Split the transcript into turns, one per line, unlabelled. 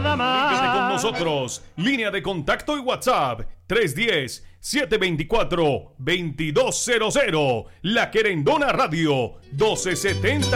nada más.
Comuníquese con nosotros. Línea de contacto y WhatsApp 310-724-2200. La Querendona Radio 1270